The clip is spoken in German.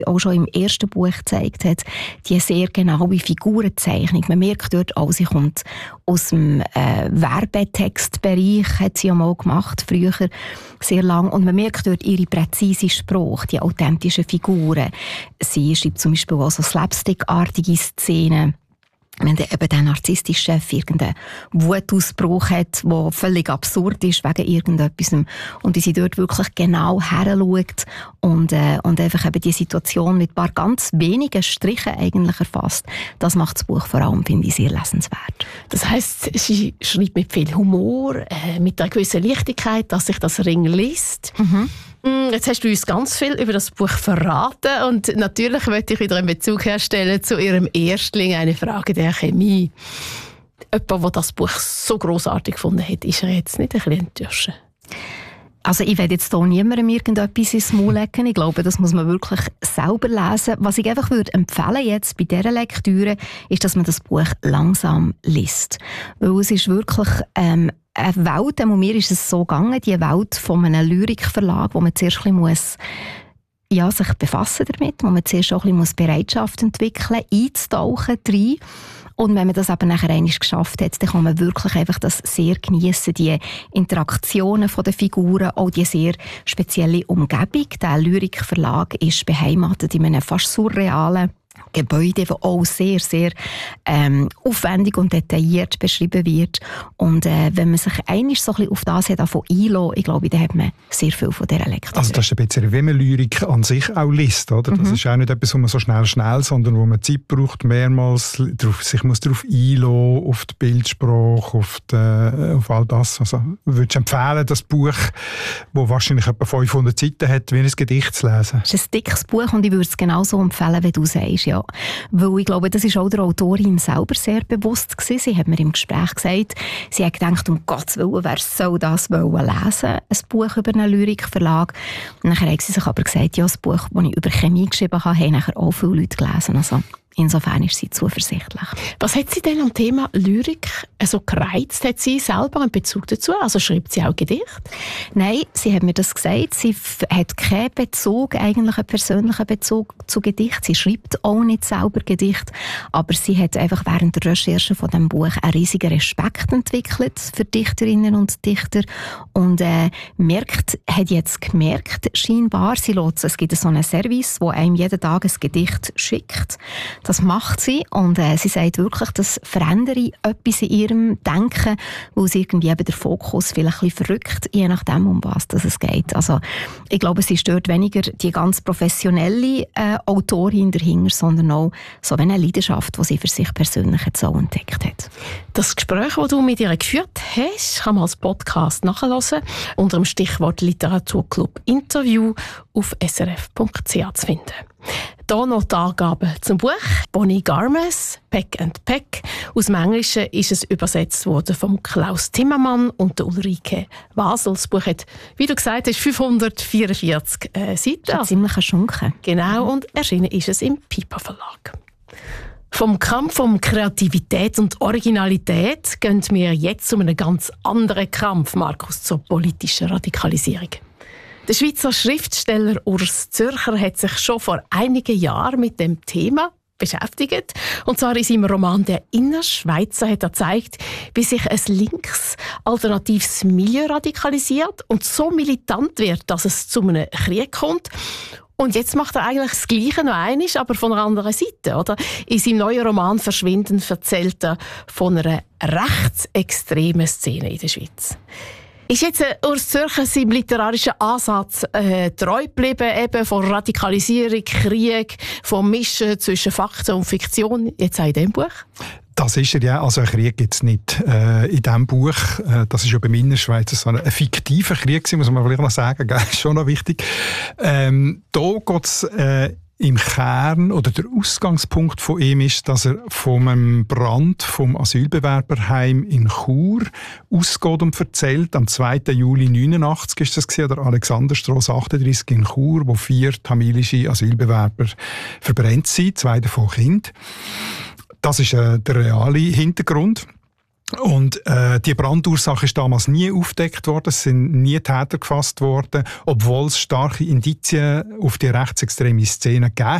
auch schon im ersten Buch gezeigt hat, die sehr genaue Figurenzeichnung. Man merkt dort auch, sie kommt aus dem Werbetextbereich, hat sie ja mal gemacht, früher sehr lang. Und man merkt dort ihre präzise Sprache, die authentischen Figuren. Sie schreibt zum Beispiel auch so slapstickartige Szenen. Wenn eben der narzisstische Chef irgendeinen Wutausbruch hat, der völlig absurd ist wegen irgendetwas, und sie dort wirklich genau heranschaut und einfach eben die Situation mit ein paar ganz wenigen Strichen eigentlich erfasst, das macht das Buch vor allem, finde ich, sehr lesenswert. Das heisst, sie schreibt mit viel Humor, mit einer gewissen Leichtigkeit, dass sich das Ring liest. Mhm. Jetzt hast du uns ganz viel über das Buch verraten und natürlich möchte ich wieder einen Bezug herstellen zu ihrem Erstling, eine Frage der Chemie. Jemand, der das Buch so grossartig gefunden hat, ist er jetzt nicht ein bisschen enttäuscht? Also ich werde jetzt hier niemandem irgendetwas ins Maul legen. Ich glaube, das muss man wirklich selber lesen. Was ich einfach würde empfehlen jetzt bei dieser Lektüre, ist, dass man das Buch langsam liest. Weil es ist wirklich eine Welt, mir ist es so gegangen, die Welt von einem Lyrikverlag, wo man zuerst ein bisschen sich befassen damit, wo man zuerst auch ein bisschen Bereitschaft entwickeln muss, einzutauchen rein. Und wenn man das aber nachher einmal geschafft hat, dann kann man wirklich einfach das sehr geniessen, die Interaktionen von den Figuren, auch die sehr spezielle Umgebung. Der Lyrikverlag ist beheimatet in einem fast surrealen Gebäude, das auch sehr, sehr aufwendig und detailliert beschrieben wird. Und wenn man sich einmal so ein bisschen auf das einlässt, ich glaube, dann hat man sehr viel von dieser Lektüre. Also das ist ein bisschen, wie man Lyrik an sich auch liest, oder? Das ist auch nicht etwas, wo man so schnell, sondern wo man Zeit braucht, mehrmals sich muss darauf einlassen, auf die Bildsprache, auf all das. Also würdest du empfehlen, das Buch, das wahrscheinlich etwa 500 Seiten hat, wie ein Gedicht zu lesen? Es ist ein dickes Buch und ich würde es genauso empfehlen, wie du sagst, ja. Weil ich glaube, das ist auch der Autorin selber sehr bewusst gewesen. Sie hat mir im Gespräch gesagt, sie hat gedacht, um Gottes Willen, wer soll das lesen? Ein Buch über einen Lyrikverlag. Und nachher hat sie sich aber gesagt, ja, das Buch, das ich über Chemie geschrieben habe, haben nachher auch viele Leute gelesen. Also insofern ist sie zuversichtlich. Was hat sie denn am Thema Lyrik so gereizt? Hat sie selber einen Bezug dazu? Also schreibt sie auch Gedichte? Nein, sie hat mir das gesagt. Sie hat keinen Bezug, eigentlich einen persönlichen Bezug zu Gedichten. Sie schreibt auch nicht selber Gedichte, aber sie hat einfach während der Recherche von diesem Buch einen riesigen Respekt entwickelt für Dichterinnen und Dichter und hat jetzt gemerkt, scheinbar, es gibt so einen Service, wo einem jeden Tag ein Gedicht schickt. Das macht sie und sie sagt wirklich, das verändere etwas in ihrem Denken, wo sie irgendwie eben der Fokus vielleicht ein bisschen verrückt, je nachdem, um was es geht. Also ich glaube, sie stört weniger die ganz professionelle Autorin dahinter, sondern auch so eine Leidenschaft, die sie für sich persönlich jetzt so entdeckt hat. Das Gespräch, das du mit ihr geführt hast, kann man als Podcast nachhören, unter dem Stichwort Literaturclub Interview auf srf.ch zu finden. Hier noch die Angaben zum Buch. Bonnie Garmes, Peck and Peck. Aus dem Englischen ist es übersetzt worden von Klaus Timmermann und der Ulrike Wasel. Das Buch hat, wie du gesagt hast, 544 Seiten. Das ist ziemlich ein Schunken. Genau, und erschienen ist es im Piper Verlag. Vom Kampf um Kreativität und Originalität gehen wir jetzt zu einem ganz anderen Kampf, Markus, zur politischen Radikalisierung. Der Schweizer Schriftsteller Urs Zürcher hat sich schon vor einigen Jahren mit dem Thema beschäftigt. Und zwar in seinem Roman «Der Innerschweizer» hat er gezeigt, wie sich ein links alternatives Milieu radikalisiert und so militant wird, dass es zu einem Krieg kommt. Und jetzt macht er eigentlich das Gleiche noch einmal, aber von einer anderen Seite. Oder? In seinem neuen Roman «Verschwinden» erzählt er von einer rechtsextremen Szene in der Schweiz. Ist jetzt Urs Zürcher seinem literarischen Ansatz treu geblieben, eben von Radikalisierung, Krieg, vom Mischen zwischen Fakten und Fiktion, jetzt auch in diesem Buch? Das ist er ja. Also einen Krieg gibt es nicht in diesem Buch. Das ist ja beim Innerschweizer so ein fiktiver Krieg, muss man vielleicht noch sagen. Das ist schon noch wichtig. Da geht es im Kern, oder der Ausgangspunkt von ihm ist, dass er von einem Brand vom Asylbewerberheim in Chur ausgeht und erzählt. Am 2. Juli 1989 ist das gewesen, an der Alexanderstrasse 38 in Chur, wo 4 tamilische Asylbewerber verbrannt sind, 2 davon Kinder. Das ist der reale Hintergrund. Und die Brandursache ist damals nie aufgedeckt worden, es sind nie Täter gefasst worden, obwohl es starke Indizien auf die rechtsextreme Szene gegeben